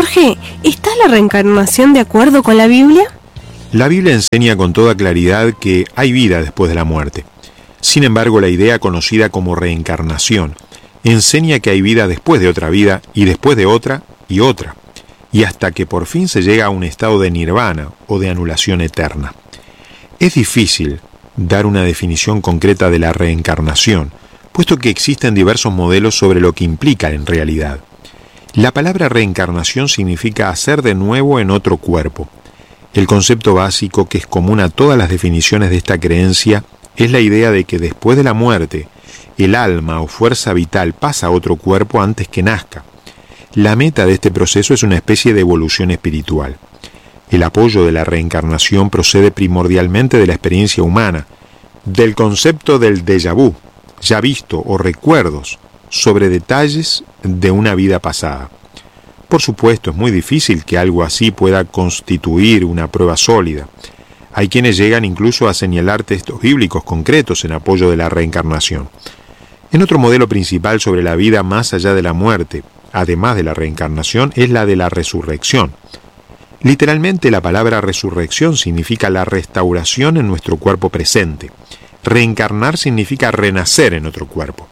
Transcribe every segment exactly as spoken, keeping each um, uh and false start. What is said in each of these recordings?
Jorge, ¿está la reencarnación de acuerdo con la Biblia? La Biblia enseña con toda claridad que hay vida después de la muerte. Sin embargo, la idea conocida como reencarnación enseña que hay vida después de otra vida y después de otra y otra, y hasta que por fin se llega a un estado de nirvana o de anulación eterna. Es difícil dar una definición concreta de la reencarnación, puesto que existen diversos modelos sobre lo que implica en realidad. La palabra reencarnación significa hacer de nuevo en otro cuerpo. El concepto básico que es común a todas las definiciones de esta creencia es la idea de que después de la muerte, el alma o fuerza vital pasa a otro cuerpo antes que nazca. La meta de este proceso es una especie de evolución espiritual. El apoyo de la reencarnación procede primordialmente de la experiencia humana, del concepto del déjà vu, ya visto o recuerdos sobre detalles de una vida pasada. Por supuesto, es muy difícil que algo así pueda constituir una prueba sólida. Hay quienes llegan incluso a señalar textos bíblicos concretos en apoyo de la reencarnación. En otro modelo principal sobre la vida más allá de la muerte, además de la reencarnación, es la de la resurrección. Literalmente, la palabra resurrección significa la restauración en nuestro cuerpo presente. Reencarnar significa renacer en otro cuerpo.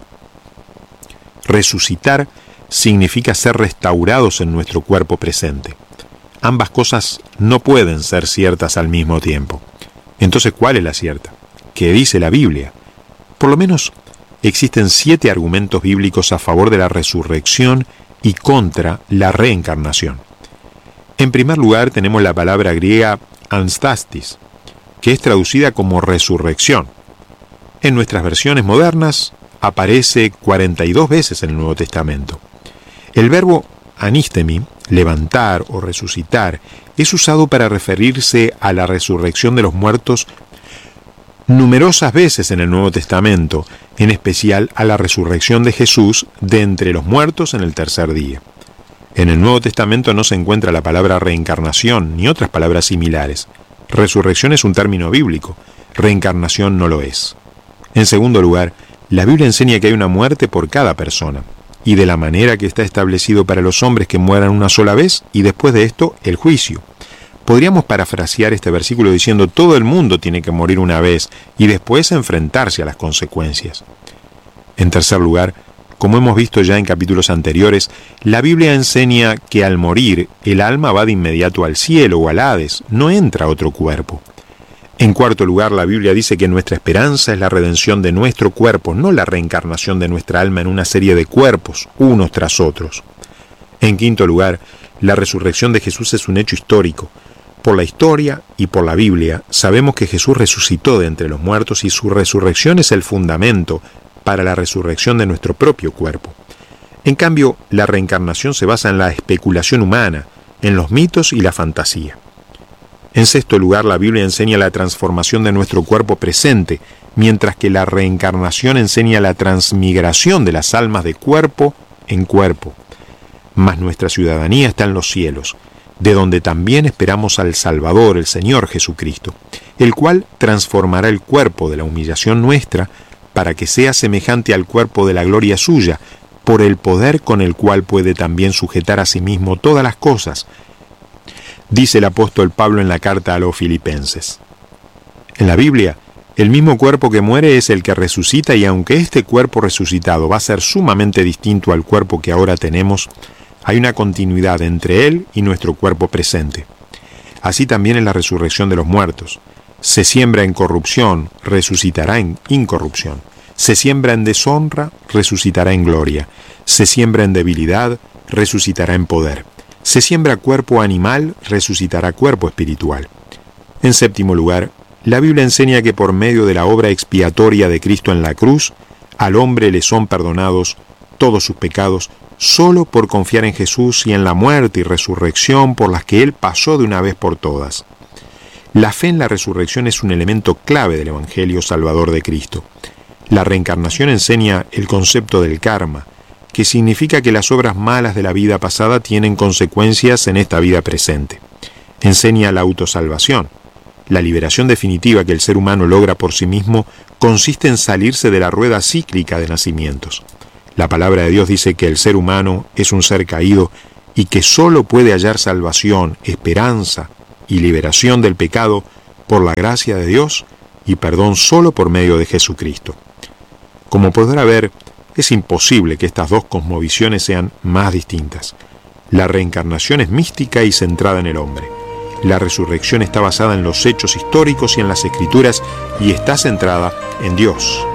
Resucitar significa ser restaurados en nuestro cuerpo presente. Ambas cosas no pueden ser ciertas al mismo tiempo. Entonces, ¿cuál es la cierta? ¿Qué dice la Biblia? Por lo menos existen siete argumentos bíblicos a favor de la resurrección y contra la reencarnación. En primer lugar, tenemos la palabra griega anstastis, que es traducida como resurrección. En nuestras versiones modernas aparece cuarenta y dos veces en el Nuevo Testamento. El verbo anistemi, levantar o resucitar, es usado para referirse a la resurrección de los muertos numerosas veces en el Nuevo Testamento, en especial a la resurrección de Jesús de entre los muertos en el tercer día. En el Nuevo Testamento no se encuentra la palabra reencarnación ni otras palabras similares. Resurrección es un término bíblico, reencarnación no lo es. En segundo lugar, la Biblia enseña que hay una muerte por cada persona, y de la manera que está establecido para los hombres que mueran una sola vez, y después de esto, el juicio. Podríamos parafrasear este versículo diciendo: todo el mundo tiene que morir una vez, y después enfrentarse a las consecuencias. En tercer lugar, como hemos visto ya en capítulos anteriores, la Biblia enseña que al morir, el alma va de inmediato al cielo o al Hades, no entra a otro cuerpo. En cuarto lugar, la Biblia dice que nuestra esperanza es la redención de nuestro cuerpo, no la reencarnación de nuestra alma en una serie de cuerpos, unos tras otros. En quinto lugar, la resurrección de Jesús es un hecho histórico. Por la historia y por la Biblia, sabemos que Jesús resucitó de entre los muertos y su resurrección es el fundamento para la resurrección de nuestro propio cuerpo. En cambio, la reencarnación se basa en la especulación humana, en los mitos y la fantasía. En sexto lugar, la Biblia enseña la transformación de nuestro cuerpo presente, mientras que la reencarnación enseña la transmigración de las almas de cuerpo en cuerpo. Mas nuestra ciudadanía está en los cielos, de donde también esperamos al Salvador, el Señor Jesucristo, el cual transformará el cuerpo de la humillación nuestra para que sea semejante al cuerpo de la gloria suya, por el poder con el cual puede también sujetar a sí mismo todas las cosas, dice el apóstol Pablo en la carta a los Filipenses. En la Biblia, el mismo cuerpo que muere es el que resucita, y aunque este cuerpo resucitado va a ser sumamente distinto al cuerpo que ahora tenemos, hay una continuidad entre él y nuestro cuerpo presente. Así también es la resurrección de los muertos. Se siembra en corrupción, resucitará en incorrupción. Se siembra en deshonra, resucitará en gloria. Se siembra en debilidad, resucitará en poder. Se siembra cuerpo animal, resucitará cuerpo espiritual. En séptimo lugar, la Biblia enseña que por medio de la obra expiatoria de Cristo en la cruz, al hombre le son perdonados todos sus pecados, solo por confiar en Jesús y en la muerte y resurrección por las que Él pasó de una vez por todas. La fe en la resurrección es un elemento clave del Evangelio Salvador de Cristo. La reencarnación enseña el concepto del karma, que significa que las obras malas de la vida pasada tienen consecuencias en esta vida presente. Enseña la autosalvación. La liberación definitiva que el ser humano logra por sí mismo consiste en salirse de la rueda cíclica de nacimientos. La palabra de Dios dice que el ser humano es un ser caído y que sólo puede hallar salvación, esperanza y liberación del pecado por la gracia de Dios y perdón solo por medio de Jesucristo. Como podrá ver, es imposible que estas dos cosmovisiones sean más distintas. La reencarnación es mística y centrada en el hombre. La resurrección está basada en los hechos históricos y en las Escrituras y está centrada en Dios.